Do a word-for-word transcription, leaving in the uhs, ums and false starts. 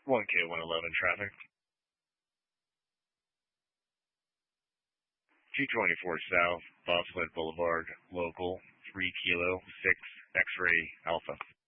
one K one eleven traffic. G twenty-four South, Bobsled Boulevard, local, three Kilo, six X-ray Alpha.